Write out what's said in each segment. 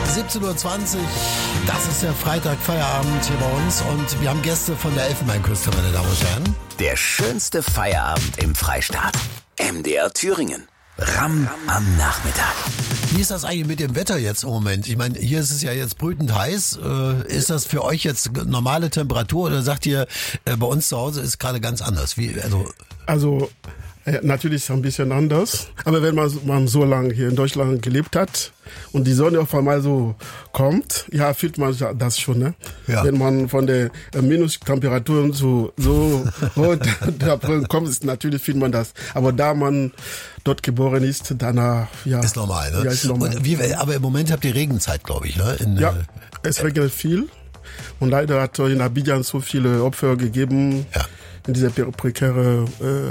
17.20 Uhr, das ist der Freitag-Feierabend hier bei uns und wir haben Gäste von der Elfenbeinküste, meine Damen und Herren. Der schönste Feierabend im Freistaat. MDR Thüringen. Ram am Nachmittag. Wie ist das eigentlich mit dem Wetter jetzt im Moment? Ich meine, hier ist es ja jetzt brütend heiß. Ist das für euch jetzt normale Temperatur oder sagt ihr, bei uns zu Hause ist gerade ganz anders? Also natürlich ist es ein bisschen anders. Aber wenn man so lange hier in Deutschland gelebt hat und die Sonne auf einmal so kommt, ja, fühlt man das schon, ne? Ja. Wenn man von der Minustemperaturen so kommt, natürlich fühlt man das. Aber da man dort geboren ist, danach, ja. Ist normal, ne? Ja, ist normal. Aber im Moment habt ihr Regenzeit, glaube ich, ne? Ja, es regnet viel. Und leider hat in Abidjan so viele Opfer gegeben. Ja. In diese prekären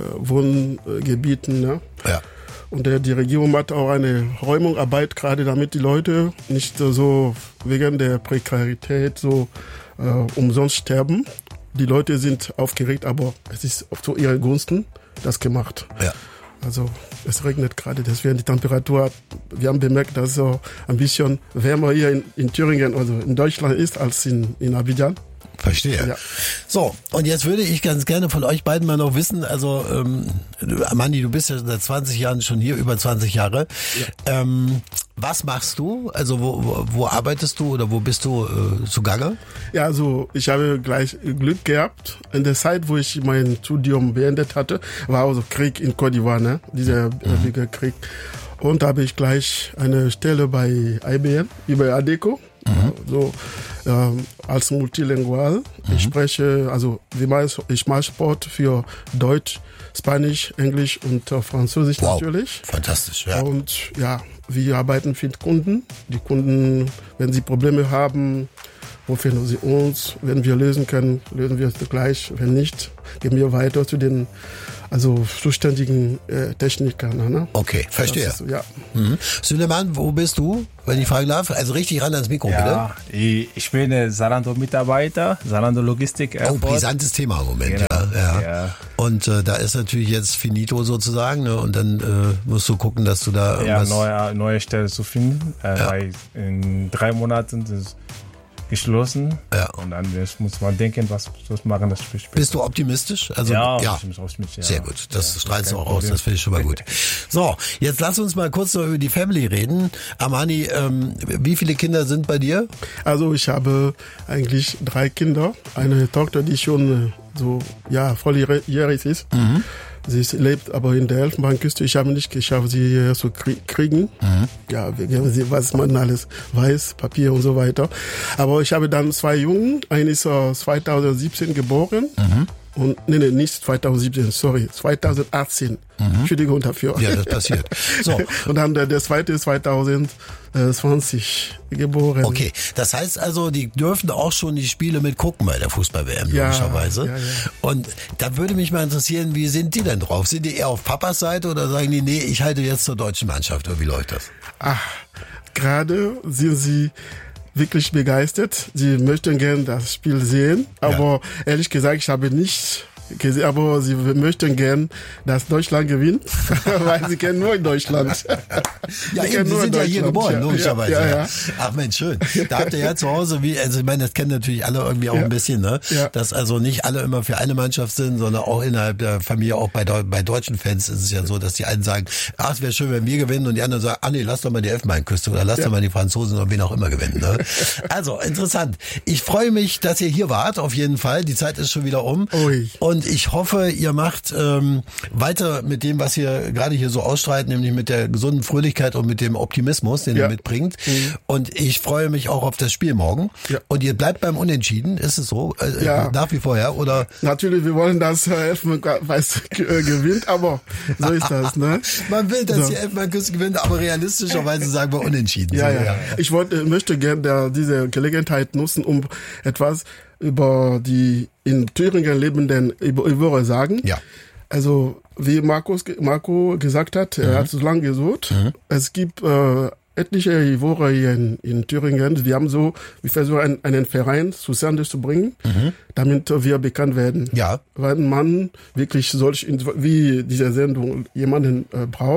Wohngebieten. Ne? Ja. Und die Regierung macht auch eine Räumungsarbeit, gerade damit die Leute nicht so wegen der Prekarität so umsonst sterben. Die Leute sind aufgeregt, aber es ist zu ihren Gunsten das gemacht. Ja. Also es regnet gerade, deswegen die Temperatur, wir haben bemerkt, dass es auch ein bisschen wärmer hier in Thüringen, also in Deutschland ist, als in Abidjan. Verstehe. Ja. So, und jetzt würde ich ganz gerne von euch beiden mal noch wissen, also Manni, du bist ja seit 20 Jahren schon hier, über 20 Jahre. Ja. Was machst du? Also wo arbeitest du oder wo bist du zugange? Ja, also ich habe gleich Glück gehabt. In der Zeit, wo ich mein Studium beendet hatte, war also Krieg in Côte d'Ivoire, ne? Dieser Bürgerkrieg. Und da habe ich gleich eine Stelle bei IBM, über ADECO. So als multilingual. Ich spreche, also ich mache Sport für Deutsch, Spanisch, Englisch und Französisch natürlich. Fantastisch, ja. Und ja, wir arbeiten für die Kunden. Die Kunden, wenn sie Probleme haben, rufen sie uns. Wenn wir lösen können, lösen wir es gleich. Wenn nicht, gehen wir weiter zu den zuständigen Technikern. Ne? Okay, verstehe. Ist, ja. Süleyman, wo bist du, wenn ich fragen darf? Also richtig ran ans Mikro, bitte. Ich bin Zalando-Mitarbeiter, Zalando Logistik. Oh, brisantes Thema im Moment. Genau. Ja. Und da ist natürlich jetzt finito sozusagen, ne? Und dann musst du gucken, dass du da irgendwas... neue Stelle zu finden. Weil in 3 Monaten ist geschlossen. Ja. Und dann muss man denken, was machen das später. Bist du optimistisch? Also, ja. Sehr gut. Das strahlst du auch aus. Das finde ich schon mal gut. So, jetzt lass uns mal kurz noch über die Family reden. Amani, wie viele Kinder sind bei dir? Also ich habe eigentlich 3 Kinder. Eine Tochter, die schon volljährig ist. Sie lebt aber in der Elfenbeinküste. Ich habe nicht geschafft, sie hier zu kriegen. Ja, was man alles weiß, Papier und so weiter. Aber ich habe dann 2 Jungen. Einer ist 2017 geboren. Und nicht 2017, sorry, 2018. Entschuldigung dafür. Ja, das passiert. So. Und dann der zweite ist 2020 geboren. Okay, das heißt also, die dürfen auch schon die Spiele mit gucken bei der Fußball-WM, logischerweise. Ja. Und da würde mich mal interessieren, wie sind die denn drauf? Sind die eher auf Papas Seite oder sagen die, nee, ich halte jetzt zur deutschen Mannschaft? Oder wie läuft das? Gerade sind sie wirklich begeistert. Sie möchten gerne das Spiel sehen, aber ehrlich gesagt, ich habe nicht gesehen, aber sie möchten gern, dass Deutschland gewinnt, weil sie kennen nur in Deutschland. Ja, sie sind ja hier geboren, logischerweise. Ja. Ach Mensch, schön. Da habt ihr ja zu Hause, also ich meine, das kennen natürlich alle irgendwie auch ein bisschen, ne? Ja. Dass also nicht alle immer für eine Mannschaft sind, sondern auch innerhalb der Familie, auch bei deutschen Fans ist es ja so, dass die einen sagen, es wäre schön, wenn wir gewinnen, und die anderen sagen, nee, lass doch mal die Elfenbeinküste oder lass doch mal die Franzosen oder wen auch immer gewinnen, ne? Also, interessant. Ich freue mich, dass ihr hier wart, auf jeden Fall. Die Zeit ist schon wieder um. Und ich hoffe, ihr macht weiter mit dem, was ihr gerade hier so ausstrahlt, nämlich mit der gesunden Fröhlichkeit und mit dem Optimismus, den ihr mitbringt. Und ich freue mich auch auf das Spiel morgen. Ja. Und ihr bleibt beim Unentschieden, ist es so? Nach wie vor, ja? Oder? Natürlich, wir wollen, dass Elfenbeinküste gewinnt, aber so ist das, ne? Man will, dass die Elfenbeinküste gewinnt, aber realistischerweise sagen wir Unentschieden. Ja. Ich möchte gerne diese Gelegenheit nutzen, um etwas über die in Thüringen lebenden Ivorer sagen. Ja. Also, wie Marco gesagt hat, er hat so lange gesucht. Es gibt etliche Ivorer hier in Thüringen. Wir versuchen einen Verein zustande zu bringen, damit wir bekannt werden. Ja. Weil man wirklich wie diese Sendung jemanden braucht,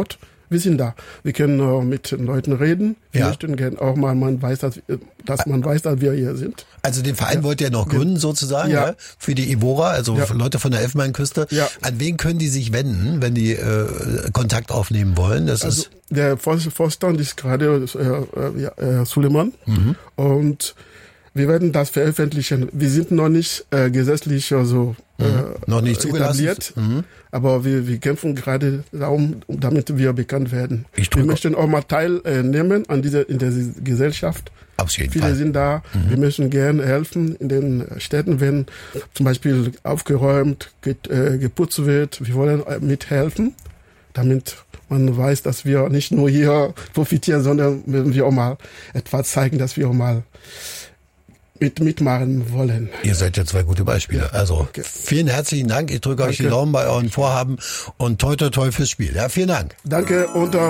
wir sind da. Wir können mit den Leuten reden. Wir möchten gerne auch mal, man weiß, dass wir hier sind. Also den Verein wollt ihr noch gründen sozusagen, ja? Für die Evora, also Leute von der Elfenbeinküste. Ja. An wen können die sich wenden, wenn die Kontakt aufnehmen wollen? Der Vorstand ist gerade Suleiman und wir werden das veröffentlichen. Wir sind noch nicht gesetzlich noch nicht etabliert, aber wir kämpfen gerade darum, damit wir bekannt werden. Wir möchten auch mal teilnehmen in der Gesellschaft. Auf jeden Viele Fall. sind da. Wir möchten gerne helfen in den Städten, wenn zum Beispiel aufgeräumt, geputzt wird. Wir wollen mithelfen, damit man weiß, dass wir nicht nur hier profitieren, sondern müssen wir auch mal etwas zeigen, dass wir auch mal mitmachen wollen. Ihr seid ja zwei gute Beispiele. Ja. Also vielen herzlichen Dank. Ich drücke euch die Daumen bei euren Vorhaben und toi toi toi fürs Spiel. Ja, vielen Dank. Danke und